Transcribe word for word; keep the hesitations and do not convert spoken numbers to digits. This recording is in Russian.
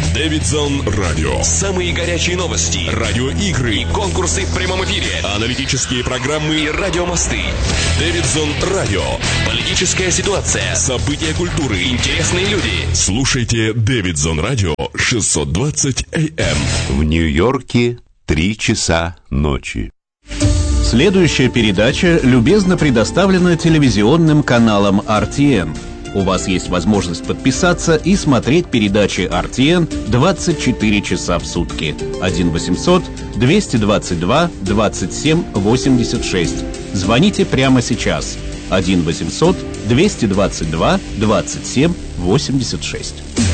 Дэвидсон Радио. Самые горячие новости, радиоигры, конкурсы в прямом эфире, аналитические программы и радиомосты. Дэвидсон Радио. Политическая ситуация, события культуры, интересные люди. Слушайте Дэвидсон Радио шестьсот двадцать эй эм. В Нью-Йорке три часа ночи. Следующая передача любезно предоставлена телевизионным каналом ар ти эн. У вас есть возможность подписаться и смотреть передачи ар ти эн двадцать четыре часа в сутки. один восемьсот двести двадцать два двадцать семь восемьдесят шесть. Звоните прямо сейчас. один восемьсот двести двадцать два двадцать семь восемьдесят шесть.